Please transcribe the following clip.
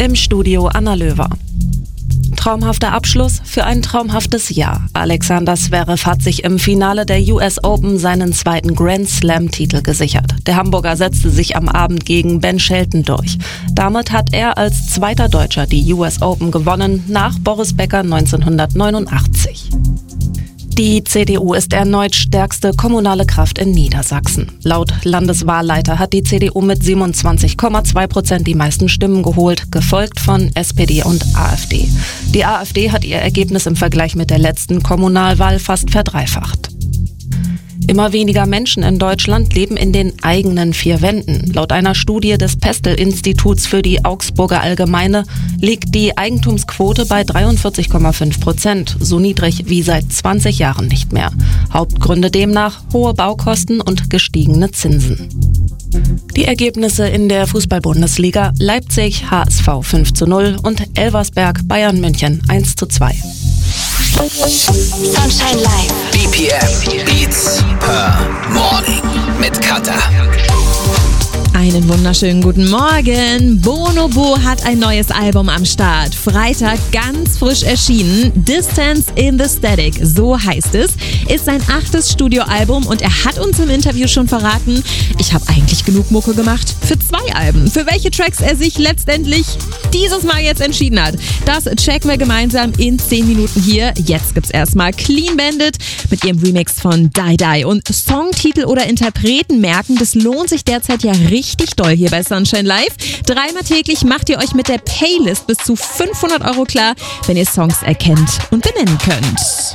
Im Studio Anna Löwer. Traumhafter Abschluss für ein traumhaftes Jahr. Alexander Zverev hat sich im Finale der US Open seinen zweiten Grand Slam-Titel gesichert. Der Hamburger setzte sich am Abend gegen Ben Shelton durch. Damit hat er als zweiter Deutscher die US Open gewonnen, nach Boris Becker 1989. Die CDU ist erneut stärkste kommunale Kraft in Niedersachsen. Laut Landeswahlleiter hat die CDU mit 27,2% die meisten Stimmen geholt, gefolgt von SPD und AfD. Die AfD hat ihr Ergebnis im Vergleich mit der letzten Kommunalwahl fast verdreifacht. Immer weniger Menschen in Deutschland leben in den eigenen vier Wänden. Laut einer Studie des Pestel-Instituts für die Augsburger Allgemeine liegt die Eigentumsquote bei 43,5%, so niedrig wie seit 20 Jahren nicht mehr. Hauptgründe demnach hohe Baukosten und gestiegene Zinsen. Die Ergebnisse in der Fußball-Bundesliga: Leipzig HSV 5:0 und Elversberg Bayern München 1:2. Sunshine Live. BPM Beats per Morning mit Katha. Einen wunderschönen guten Morgen. Bonobo hat ein neues Album am Start. Freitag ganz frisch erschienen. Distance in the Static, so heißt es. Ist sein 8. Studioalbum und er hat uns im Interview schon verraten, ich habe eigentlich genug Mucke gemacht für 2 Alben. Für welche Tracks er sich letztendlich dieses Mal jetzt entschieden hat, das checken wir gemeinsam in 10 Minuten hier. Jetzt gibt's erstmal Clean Bandit mit ihrem Remix von Die Die. Und Songtitel oder Interpreten merken, das lohnt sich derzeit ja richtig doll hier bei Sunshine Live. 3-mal täglich macht ihr euch mit der Playlist bis zu 500 € klar, wenn ihr Songs erkennt und benennen könnt.